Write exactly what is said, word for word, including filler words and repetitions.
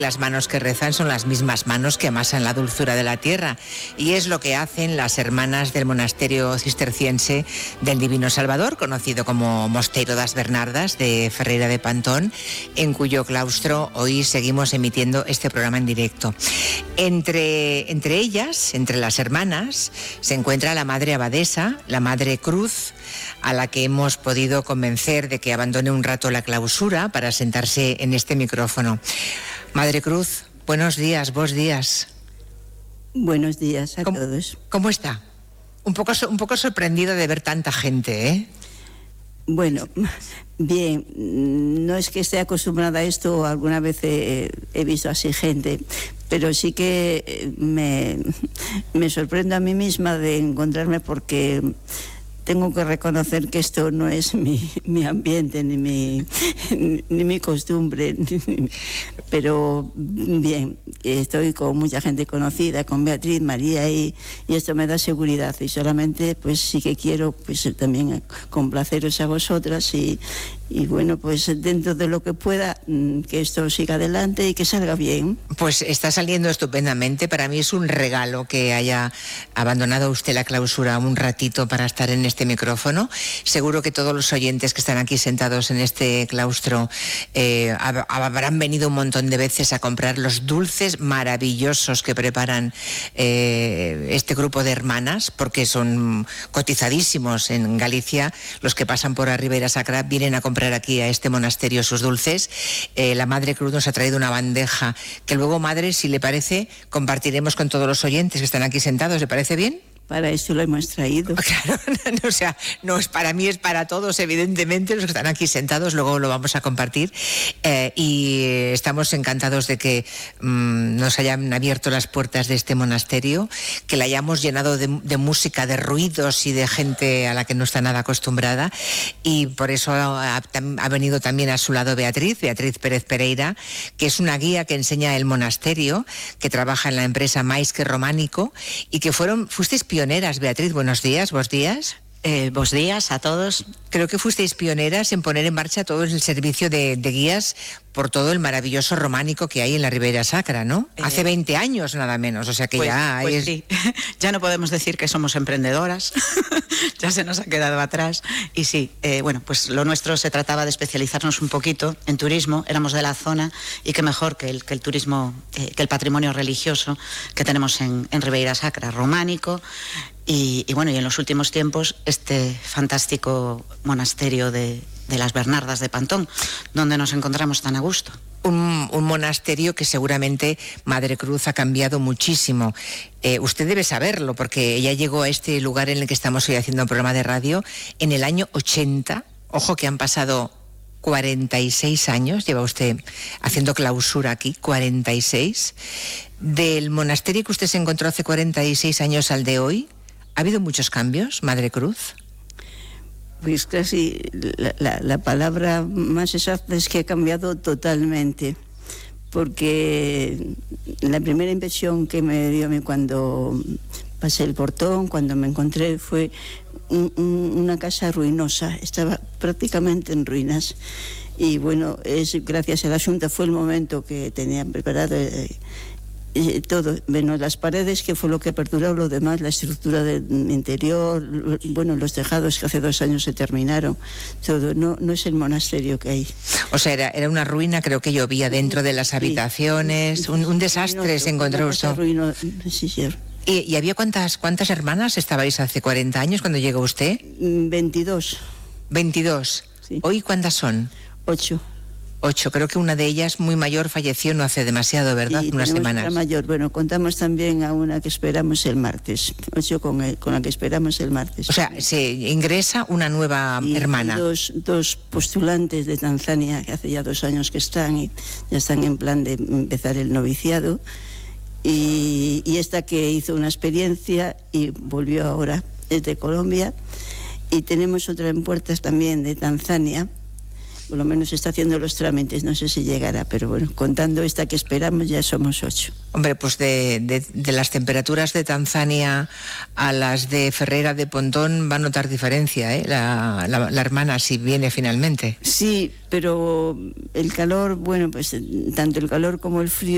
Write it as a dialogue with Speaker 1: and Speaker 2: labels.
Speaker 1: Las manos que rezan son las mismas manos que amasan la dulzura de la tierra, y es lo que hacen las hermanas del monasterio cisterciense del Divino Salvador, conocido como Mosteiro das Bernardas de Ferreira de Pantón, en cuyo claustro hoy seguimos emitiendo este programa en directo. Entre, entre ellas, entre las hermanas, se encuentra la Madre Abadesa, la Madre Cruz, a la que hemos podido convencer de que abandone un rato la clausura para sentarse en este micrófono. Madre Cruz, buenos días, vos días.
Speaker 2: Buenos días a
Speaker 1: ¿Cómo,
Speaker 2: todos.
Speaker 1: ¿Cómo está? Un poco, un poco sorprendida de ver tanta gente, ¿eh?
Speaker 2: Bueno, bien, no es que esté acostumbrada a esto, alguna vez he, he visto así gente, pero sí que me, me sorprendo a mí misma de encontrarme, porque tengo que reconocer que esto no es mi, mi ambiente, ni mi, ni mi costumbre, pero bien, estoy con mucha gente conocida, con Beatriz, María, y, y esto me da seguridad, y solamente pues sí que quiero pues también complaceros a vosotras y, y bueno, pues dentro de lo que pueda, que esto siga adelante y que salga bien.
Speaker 1: Pues está saliendo estupendamente. Para mí es un regalo que haya abandonado usted la clausura un ratito para estar en este micrófono. Seguro que todos los oyentes que están aquí sentados en este claustro eh, habrán venido un montón de veces a comprar los dulces maravillosos que preparan eh, este grupo de hermanas, porque son cotizadísimos en Galicia. Los que pasan por la Ribeira Sacra vienen a comprar aquí a este monasterio sus dulces. Eh, la Madre Cruz nos ha traído una bandeja que luego, Madre, si le parece, compartiremos con todos los oyentes que están aquí sentados. ¿Le parece bien?
Speaker 2: Para eso lo hemos traído.
Speaker 1: Claro, no, o sea, no es para mí, es para todos, evidentemente, los que están aquí sentados, luego lo vamos a compartir. Eh, y estamos encantados de que mmm, nos hayan abierto las puertas de este monasterio, que la hayamos llenado de, de música, de ruidos y de gente a la que no está nada acostumbrada. Y por eso ha, ha venido también a su lado Beatriz, Beatriz Pérez Pereira, que es una guía que enseña el monasterio, que trabaja en la empresa Mais que Románico, y que fueron, fuisteis pioneras. Beatriz, buenos días, vos días.
Speaker 3: Eh, buenos días a todos.
Speaker 1: Creo que fuisteis pioneras en poner en marcha todo el servicio de, de guías por todo el maravilloso románico que hay en la Ribeira Sacra, ¿no? Eh, Hace veinte años nada menos, o sea que
Speaker 3: pues,
Speaker 1: ya...
Speaker 3: Pues
Speaker 1: es...
Speaker 3: sí, ya no podemos decir que somos emprendedoras, ya se nos ha quedado atrás. Y sí, eh, bueno, pues lo nuestro se trataba de especializarnos un poquito en turismo, éramos de la zona, y qué mejor que el, que el turismo, eh, que el patrimonio religioso que tenemos en, en Ribeira Sacra, románico. Y, y bueno, y en los últimos tiempos este fantástico monasterio de, de las Bernardas de Pantón, donde nos encontramos tan a gusto.
Speaker 1: Un, un monasterio que seguramente Madre Cruz ha cambiado muchísimo. Eh, usted debe saberlo, porque ella llegó a este lugar en el que estamos hoy haciendo un programa de radio en el año ochenta. Ojo que han pasado cuarenta y seis años, lleva usted haciendo clausura aquí, cuarenta y seis. Del monasterio que usted se encontró hace cuarenta y seis años al de hoy, ¿ha habido muchos cambios, Madre Cruz?
Speaker 2: Pues casi la, la, la palabra más exacta es que ha cambiado totalmente, porque la primera impresión que me dio a mí cuando pasé el portón, cuando me encontré, fue un, un, una casa ruinosa, estaba prácticamente en ruinas. Y bueno, es gracias a la Junta, fue el momento que tenían preparado eh, Eh, todo, menos las paredes, que fue lo que perduró. Lo demás, la estructura del interior, lo, bueno, los tejados que hace dos años se terminaron, todo, no, no es el monasterio que hay.
Speaker 1: O sea, era, era una ruina, creo que llovía dentro de las habitaciones, un, un desastre se encontró esto.
Speaker 2: Sí, sí.
Speaker 1: ¿Y, y había cuántas, cuántas hermanas estabais hace cuarenta años cuando llegó usted?
Speaker 2: veintidós.
Speaker 1: ¿veintidós? Sí. ¿Hoy cuántas son?
Speaker 2: Ocho.
Speaker 1: Ocho, creo que una de ellas, muy mayor, falleció no hace demasiado, ¿verdad?
Speaker 2: Y
Speaker 1: unas semanas.
Speaker 2: Otra mayor, bueno, contamos también a una que esperamos el martes, ocho con, el, con la que esperamos el martes.
Speaker 1: O sea, se ingresa una nueva
Speaker 2: y
Speaker 1: hermana.
Speaker 2: Dos, dos postulantes de Tanzania, que hace ya dos años que están, y ya están en plan de empezar el noviciado, y, y esta que hizo una experiencia y volvió ahora, es de Colombia, y tenemos otra en puertas también de Tanzania. Por lo menos está haciendo los trámites, no sé si llegará, pero bueno, contando esta que esperamos ya somos ocho.
Speaker 1: Hombre, pues de, de, de las temperaturas de Tanzania a las de Ferreira de Pantón va a notar diferencia, ¿eh? La, la, la hermana, si viene finalmente.
Speaker 2: Sí, pero el calor, bueno, pues tanto el calor como el frío